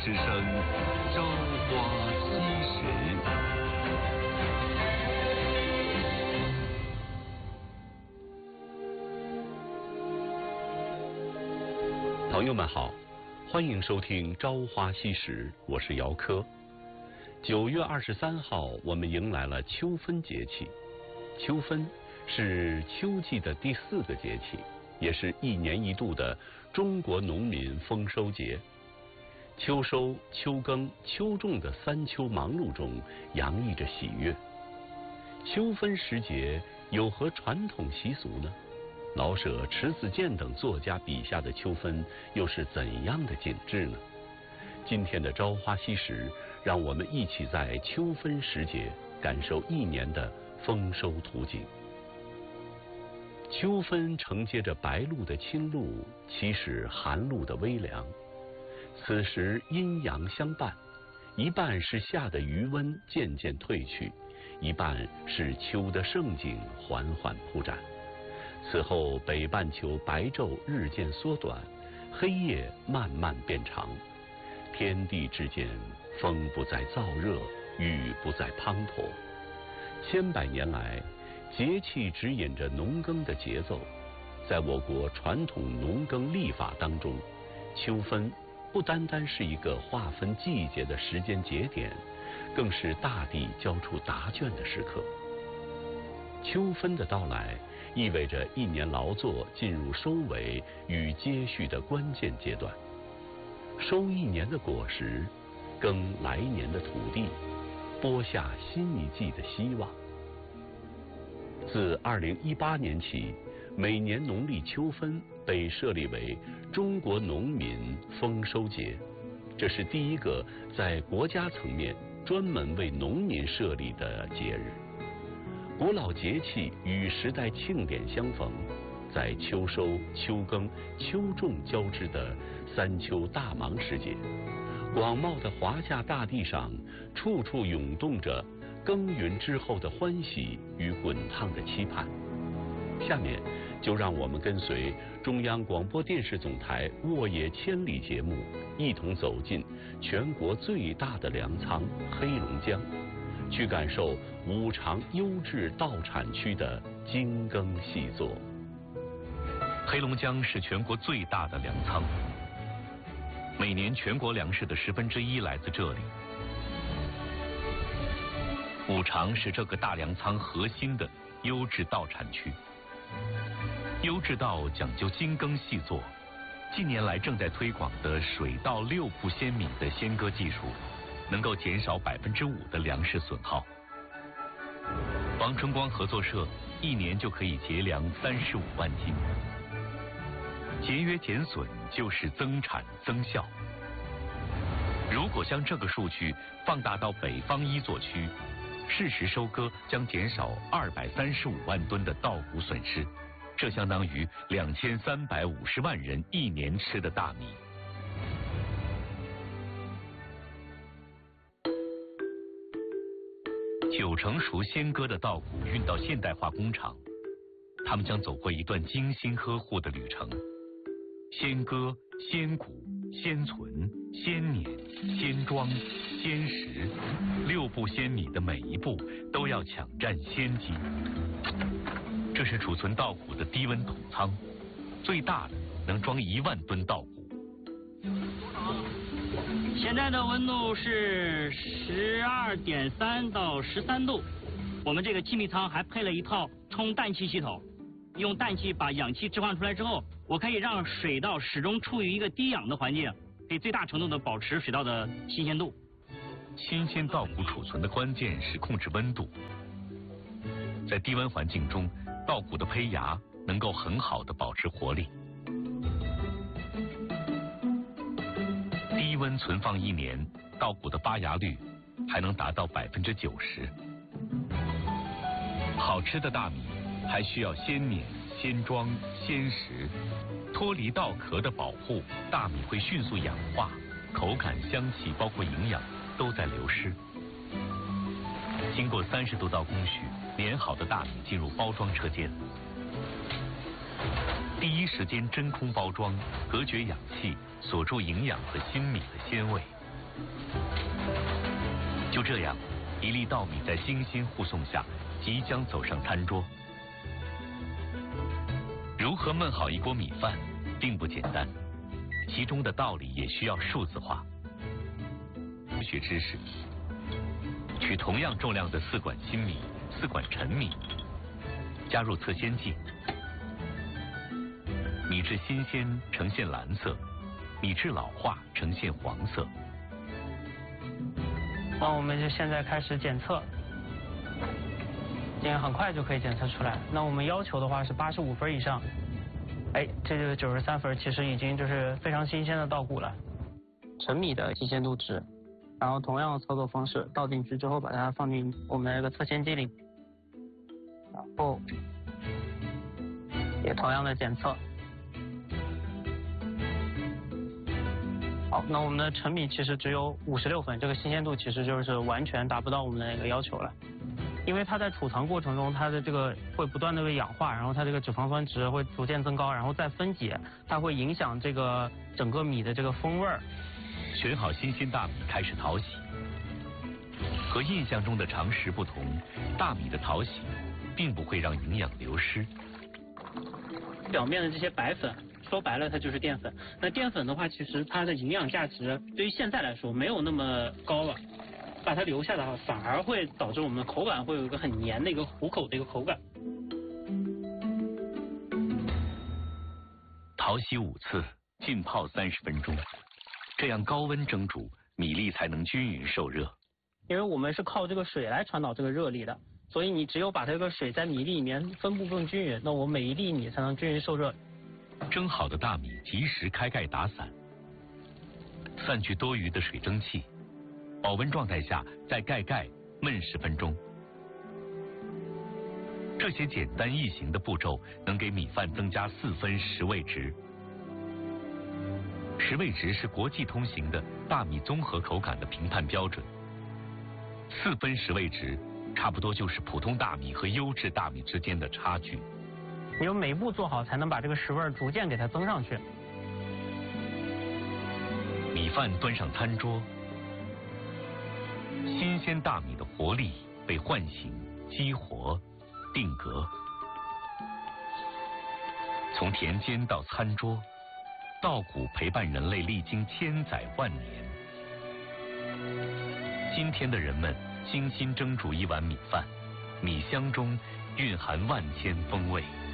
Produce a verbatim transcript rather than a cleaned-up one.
之声《朝花夕拾》。朋友们好，欢迎收听《朝花夕拾》，我是姚科。九月二十三号，我们迎来了秋分节气。秋分是秋季的第四个节气，也是一年一度的中国农民丰收节。秋收、秋耕、秋种的三秋忙碌中，洋溢着喜悦。秋分时节有何传统习俗呢？老舍、迟子建等作家笔下的秋分又是怎样的景致呢？今天的朝花夕拾，让我们一起在秋分时节感受一年的丰收图景。秋分承接着白露的清露，启使寒露的微凉。此时阴阳相伴，一半是夏的余温渐渐退去，一半是秋的盛景缓缓铺展。此后北半球白昼日渐缩短，黑夜慢慢变长，天地之间风不再燥热，雨不再滂沱。千百年来，节气指引着农耕的节奏。在我国传统农耕历法当中，秋分不单单是一个划分季节的时间节点，更是大地交出答卷的时刻。秋分的到来，意味着一年劳作进入收尾与接续的关键阶段。收一年的果实，耕来年的土地，播下新一季的希望。自二零一八年起，每年农历秋分被设立为中国农民丰收节，这是第一个在国家层面专门为农民设立的节日。古老节气与时代庆典相逢，在秋收、秋耕、秋种交织的三秋大忙时节，广袤的华夏大地上，处处涌动着耕耘之后的欢喜与滚烫的期盼。下面就让我们跟随中央广播电视总台《沃野千里》节目，一同走进全国最大的粮仓黑龙江，去感受五常优质稻产区的精耕细作。 黑龙江是全国最大的粮仓，每年全国粮食的十分之一来自这里。五常是这个大粮仓核心的优质稻产区。优质稻讲究精耕细作，近年来正在推广的水稻六步鲜米的鲜割技术，能够减少百分之五的粮食损耗。王春光合作社一年就可以节粮三十五万斤。节约减损就是增产增效。如果将这个数据放大到北方一作区，适时收割将减少二百三十五万吨的稻谷损失，这相当于两千三百五十万人一年吃的大米。九成熟鲜割的稻谷运到现代化工厂，他们将走过一段精心呵护的旅程。鲜割、鲜谷、鲜存、鲜碾、鲜装、鲜食，六步鲜米的每一步都要抢占先机。这是储存稻谷的低温桶仓，最大的能装一万吨稻谷。 现在的温度是十二点三到十三度。我们这个气密仓还配了一套充氮气系统，用氮气把氧气置换出来之后，我可以让水稻始终处于一个低氧的环境，可以最大程度的保持水稻的新鲜度。 新鲜稻谷储存的关键是控制温度，在低温环境中，稻谷的胚芽能够很好的保持活力。低温存放一年，稻谷的发芽率还能达到百分之九十。好吃的大米还需要先碾、先装、先食，脱离稻壳的保护，大米会迅速氧化，口感、香气包括营养都在流失。经过三十多道工序，碾好的大米进入包装车间，第一时间真空包装，隔绝氧气，锁住营养和新米的鲜味。 就这样，一粒稻米在精心护送下，即将走上餐桌。如何焖好一锅米饭，并不简单，其中的道理也需要数字化。学知识，取同样重量的四管新米、四管陈米，加入测鲜剂，米质新鲜呈现蓝色，米质老化呈现黄色。 那我们就现在开始检测，这样很快就可以检测出来。那我们要求的话是八十五分以上，哎，这就是九十三分，其实已经就是非常新鲜的稻谷了。陈米的新鲜度值，然后同样的操作方式，倒进去之后把它放进我们那个测鲜机里，然后也同样的检测。好，那我们的陈米其实只有五十六分，这个新鲜度其实就是完全达不到我们的那个要求了，因为它在储藏过程中，它的这个会不断的被氧化，然后它这个脂肪酸值会逐渐增高，然后再分解，它会影响这个整个米的这个风味儿。 选好新鲜大米开始淘洗，和印象中的常识不同，大米的淘洗并不会让营养流失。 表面的这些白粉，说白了它就是淀粉。那淀粉的话，其实它的营养价值对于现在来说没有那么高了，把它留下的话，反而会导致我们的口感会有一个很黏的一个糊口的一个口感。 淘洗五次，浸泡三十分钟，这样高温蒸煮，米粒才能均匀受热。 因为我们是靠这个水来传导这个热力的，所以你只有把这个水在米粒里面分布更均匀，那我每一粒米才能均匀受热。 蒸好的大米及时开盖打散，散去多余的水蒸气，保温状态下再盖盖焖十分钟。这些简单易行的步骤能给米饭增加四分十味值。十味值是国际通行的大米综合口感的评判标准。四分十味值差不多就是普通大米和优质大米之间的差距。 你有每一步做好，才能把这个十味逐渐给它增上去。 米饭端上餐桌，新鲜大米的活力被唤醒、激活、定格。从田间到餐桌，稻谷陪伴人类历经千载万年。今天的人们精心蒸煮一碗米饭，米香中蕴含万千风味。